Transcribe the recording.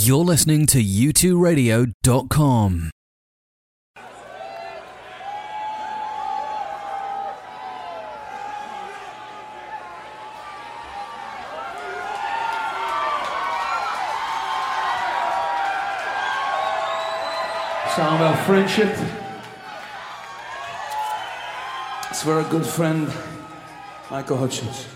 You're listening to u2radio.com. Song about friendship. It's for a good friend, Michael Hutchins.